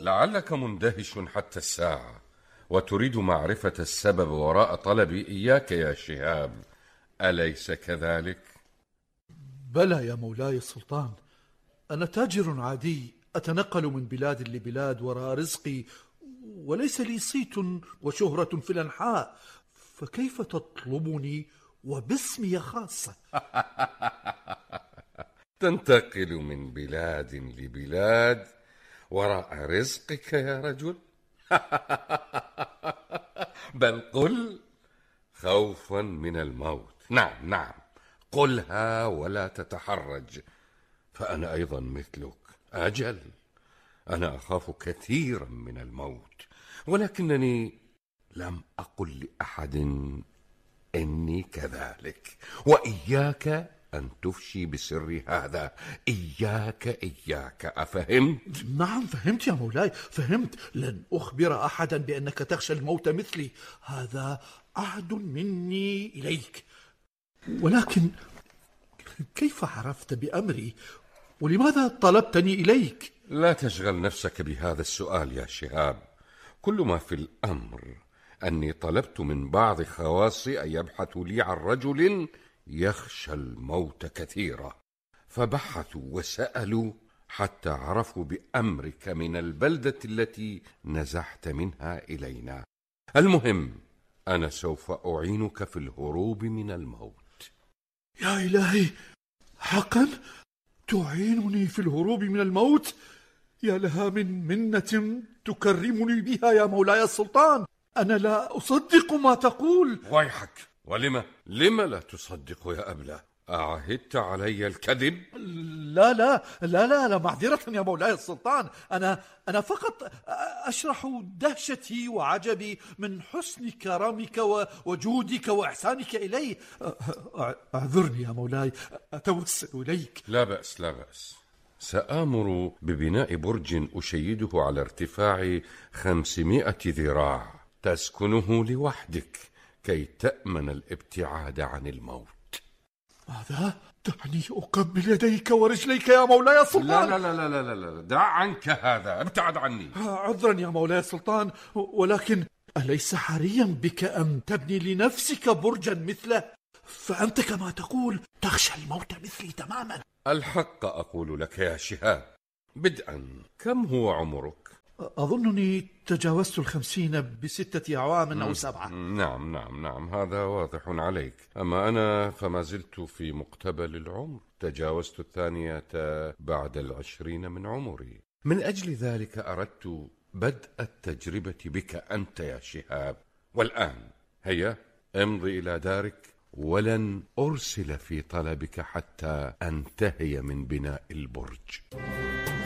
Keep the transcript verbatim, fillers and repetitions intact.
لعلك مندهش حتى الساعة وتريد معرفة السبب وراء طلبي إياك يا شهاب، أليس كذلك؟ بلى يا مولاي السلطان، أنا تاجر عادي أتنقل من بلاد لبلاد وراء رزقي، وليس لي صيت وشهرة في الأنحاء، فكيف تطلبني وباسمي خاصة؟ تنتقل من بلاد لبلاد وراء رزقك يا رجل؟ بل قل خوفا من الموت. نعم نعم، قلها ولا تتحرج، فأنا أيضا مثلك. أجل، أنا أخاف كثيرا من الموت، ولكنني لم أقل لأحد إني كذلك. وإياك أن تفشي بسر هذا، إياك إياك، أفهمت؟ نعم فهمت يا مولاي، فهمت. لن أخبر أحدا بأنك تخشى الموت مثلي، هذا عهد مني إليك. ولكن كيف عرفت بأمري؟ ولماذا طلبتني إليك؟ لا تشغل نفسك بهذا السؤال يا شهاب، كل ما في الأمر أني طلبت من بعض خواصي أن يبحثوا لي عن رجل يخشى الموت كثيرا، فبحثوا وسألوا حتى عرفوا بأمرك من البلدة التي نزحت منها إلينا. المهم، أنا سوف أعينك في الهروب من الموت. يا إلهي، حقا تعينني في الهروب من الموت؟ يا لها من منة تكرمني بها يا مولاي السلطان، أنا لا أصدق ما تقول. ويحك، ولما لما لا تصدق يا أبلة؟ أعهدت علي الكذب؟ لا لا لا لا, لا معذرة يا مولاي السلطان، أنا أنا فقط أشرح دهشتي وعجبي من حسن كرمك وجودك وإحسانك إلي. أعذرني يا مولاي، أتوسل إليك. لا بأس لا بأس، سآمر ببناء برج أشيده على ارتفاع خمسمائة ذراع تسكنه لوحدك كي تأمن الابتعاد عن الموت. ماذا دعني أقبل يديك ورجليك يا مولاي السلطان؟ لا لا لا لا لا لا، دع عنك هذا، ابتعد عني. عذرا يا مولاي السلطان، ولكن أليس حريا بك أن تبني لنفسك برجا مثله؟ فأنت كما تقول تخشى الموت مثلي تماما. الحق أقول لك يا شهاب، بدءا كم هو عمرك؟ أظنني تجاوزت الخمسين بستة أعوام أو سبعة. نعم نعم نعم، هذا واضح عليك. أما أنا فما زلت في مقتبل العمر، تجاوزت الثانية بعد العشرين من عمري. من أجل ذلك أردت بدء التجربة بك أنت يا شهاب. والآن هيا امضي إلى دارك، ولن أرسل في طلبك حتى أنتهي من بناء البرج.